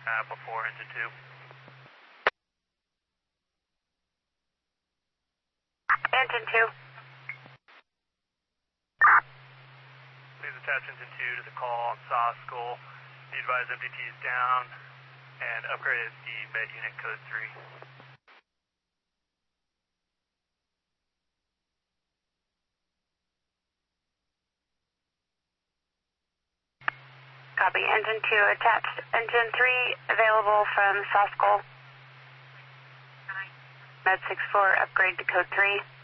Apple 4, engine 2. Engine 2. Please attach engine 2 to the call on SAW Skull. Be advised MDT is down and upgraded the med unit code 3. Copy. Engine 2 attached. Engine 3 available from SAW Skull. Med 6-4, upgrade to code 3.